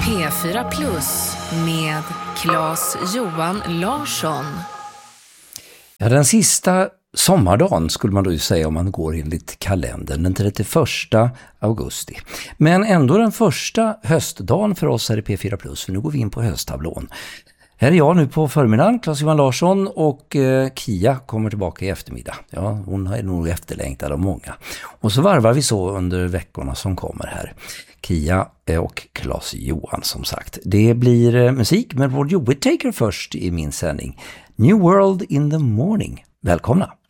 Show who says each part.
Speaker 1: P4 Plus med Claes Johan Larsson.
Speaker 2: Ja, den sista sommardagen skulle man då säga om man går enligt kalendern, den 31 augusti. Men ändå den första höstdagen för oss här i P4 Plus, för nu går vi in på hösttablån. Här är jag nu på förmiddagen, Claes Johan Larsson, och Kia kommer tillbaka i eftermiddag. Ja, hon är nog efterlängtad av många. Och så varvar vi så under veckorna som kommer här. Kia och Claes Johan som sagt. Det blir musik med Roger Whittaker först i min sändning. New World in the Morning. Välkomna!